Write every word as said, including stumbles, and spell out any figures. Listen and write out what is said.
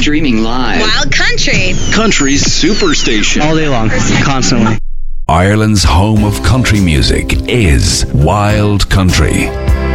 Streaming live. Wild Country. Country's superstation. All day long, constantly. Ireland's home of country music is Wild Country.